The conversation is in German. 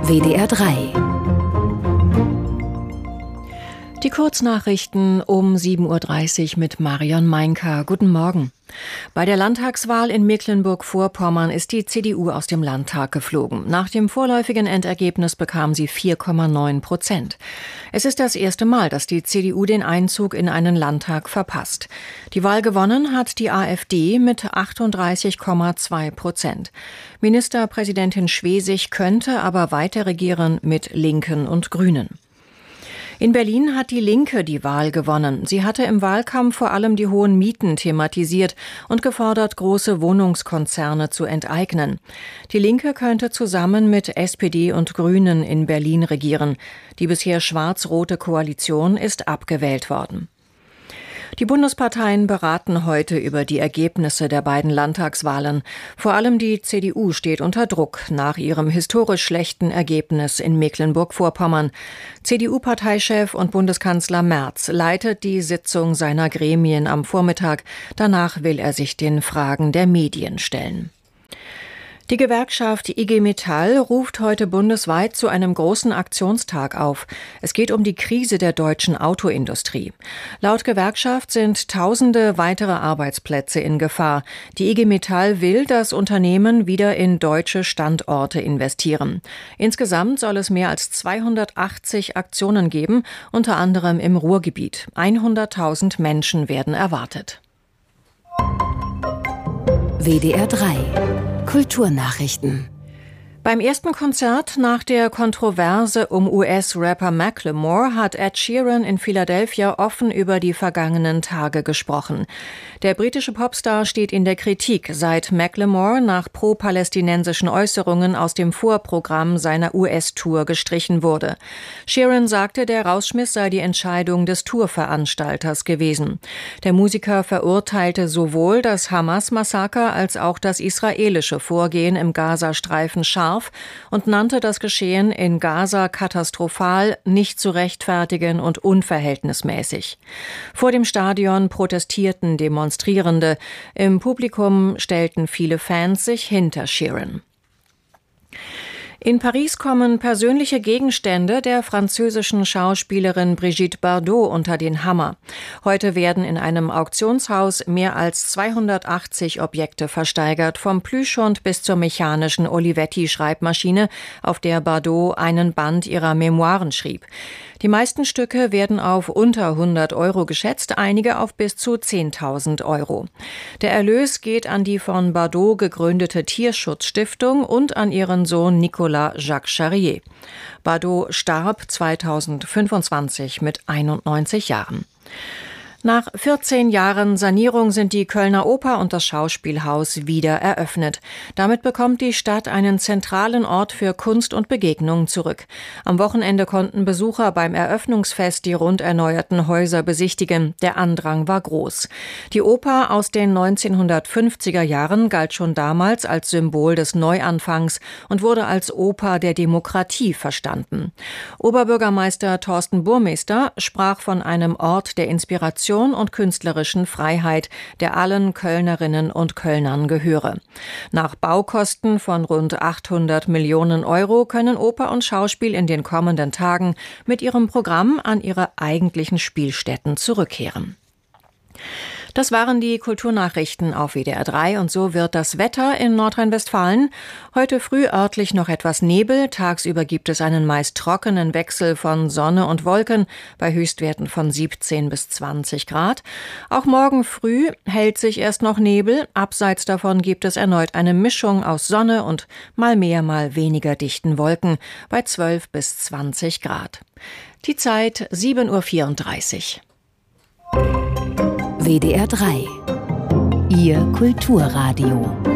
WDR 3. Die Kurznachrichten um 7.30 Uhr mit Marion Meinka. Guten Morgen. Bei der Landtagswahl in Mecklenburg-Vorpommern ist die CDU aus dem Landtag geflogen. Nach dem vorläufigen Endergebnis bekam sie 4,9%. Es ist das erste Mal, dass die CDU den Einzug in einen Landtag verpasst. Die Wahl gewonnen hat die AfD mit 38,2%. Ministerpräsidentin Schwesig könnte aber weiter regieren mit Linken und Grünen. In Berlin hat die Linke die Wahl gewonnen. Sie hatte im Wahlkampf vor allem die hohen Mieten thematisiert und gefordert, große Wohnungskonzerne zu enteignen. Die Linke könnte zusammen mit SPD und Grünen in Berlin regieren. Die bisher schwarz-rote Koalition ist abgewählt worden. Die Bundesparteien beraten heute über die Ergebnisse der beiden Landtagswahlen. Vor allem die CDU steht unter Druck nach ihrem historisch schlechten Ergebnis in Mecklenburg-Vorpommern. CDU-Parteichef und Bundeskanzler Merz leitet die Sitzung seiner Gremien am Vormittag. Danach will er sich den Fragen der Medien stellen. Die Gewerkschaft IG Metall ruft heute bundesweit zu einem großen Aktionstag auf. Es geht um die Krise der deutschen Autoindustrie. Laut Gewerkschaft sind Tausende weitere Arbeitsplätze in Gefahr. Die IG Metall will, dass Unternehmen wieder in deutsche Standorte investieren. Insgesamt soll es mehr als 280 Aktionen geben, unter anderem im Ruhrgebiet. 100.000 Menschen werden erwartet. WDR 3 Kulturnachrichten. Beim ersten Konzert nach der Kontroverse um US-Rapper Macklemore hat Ed Sheeran in Philadelphia offen über die vergangenen Tage gesprochen. Der britische Popstar steht in der Kritik, seit Macklemore nach pro-palästinensischen Äußerungen aus dem Vorprogramm seiner US-Tour gestrichen wurde. Sheeran sagte, der Rausschmiss sei die Entscheidung des Tourveranstalters gewesen. Der Musiker verurteilte sowohl das Hamas-Massaker als auch das israelische Vorgehen im Gazastreifen scharf und nannte das Geschehen in Gaza katastrophal, nicht zu rechtfertigen und unverhältnismäßig. Vor dem Stadion protestierten Demonstrierende. Im Publikum stellten viele Fans sich hinter Sheeran. In Paris kommen persönliche Gegenstände der französischen Schauspielerin Brigitte Bardot unter den Hammer. Heute werden in einem Auktionshaus mehr als 280 Objekte versteigert, vom Plüschhund bis zur mechanischen Olivetti-Schreibmaschine, auf der Bardot einen Band ihrer Memoiren schrieb. Die meisten Stücke werden auf unter 100 Euro geschätzt, einige auf bis zu 10.000 Euro. Der Erlös geht an die von Bardot gegründete Tierschutzstiftung und an ihren Sohn Nicolas Jacques Charrier. Bardot starb 2025 mit 91 Jahren. Nach 14 Jahren Sanierung sind die Kölner Oper und das Schauspielhaus wieder eröffnet. Damit bekommt die Stadt einen zentralen Ort für Kunst und Begegnung zurück. Am Wochenende konnten Besucher beim Eröffnungsfest die rund erneuerten Häuser besichtigen. Der Andrang war groß. Die Oper aus den 1950er Jahren galt schon damals als Symbol des Neuanfangs und wurde als Oper der Demokratie verstanden. Oberbürgermeister Thorsten Burmester sprach von einem Ort der Inspiration und künstlerischen Freiheit, der allen Kölnerinnen und Kölnern gehöre. Nach Baukosten von rund 800 Millionen Euro können Oper und Schauspiel in den kommenden Tagen mit ihrem Programm an ihre eigentlichen Spielstätten zurückkehren. Das waren die Kulturnachrichten auf WDR 3 und so wird das Wetter in Nordrhein-Westfalen. Heute früh örtlich noch etwas Nebel, tagsüber gibt es einen meist trockenen Wechsel von Sonne und Wolken bei Höchstwerten von 17 bis 20 Grad. Auch morgen früh hält sich erst noch Nebel, abseits davon gibt es erneut eine Mischung aus Sonne und mal mehr, mal weniger dichten Wolken bei 12 bis 20 Grad. Die Zeit 7.34 Uhr. WDR 3 Ihr Kulturradio.